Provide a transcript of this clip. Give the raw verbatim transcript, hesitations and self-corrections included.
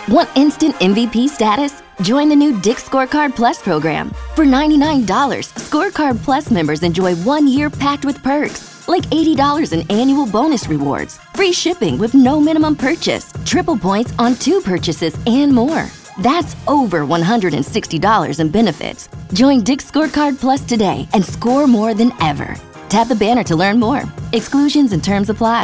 Want instant M V P status? Join the new Dick's Scorecard Plus program. For ninety-nine dollars, Scorecard Plus members enjoy one year packed with perks, like eighty dollars in annual bonus rewards, free shipping with no minimum purchase, triple points on two purchases, and more. That's over one hundred sixty dollars in benefits. Join Dick's Scorecard Plus today and score more than ever. Tap the banner to learn more. Exclusions and terms apply.